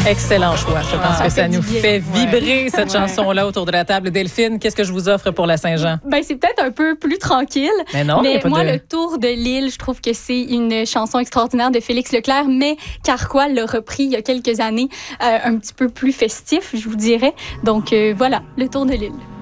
Excellent choix. Je pense que ça nous fait vibrer cette Ouais. chanson-là autour de la table. Delphine, qu'est-ce que je vous offre pour la Saint-Jean? Ben, c'est peut-être un peu plus tranquille. Mais non, il y a mais pas moi, de... le Tour de l'île, je trouve que c'est une chanson extraordinaire de Félix Leclerc, mais Carquois l'a repris il y a quelques années, un petit peu plus festif, je vous dirais. Donc voilà, le Tour de l'île.